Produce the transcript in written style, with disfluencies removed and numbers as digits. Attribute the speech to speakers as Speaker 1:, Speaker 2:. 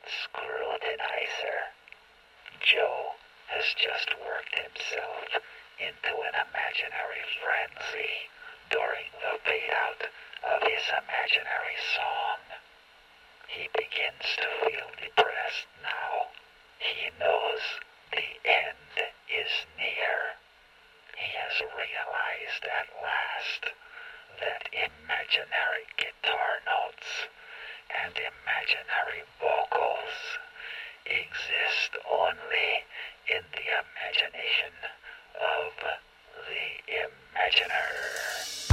Speaker 1: scrutinizer. Joe has just worked himself into an imaginary frenzy during the fade-out of his imaginary song. He begins to feel depressed now. He knows the end is near. He has realized at last that imaginary guitar notes and imaginary vocals exist only in the imagination of the imaginer.